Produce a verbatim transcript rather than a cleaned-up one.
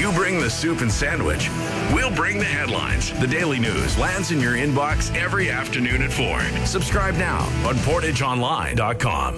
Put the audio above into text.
You bring the soup and sandwich. We'll bring the headlines. The Daily News lands in your inbox every afternoon at four. Subscribe now on portage online dot com.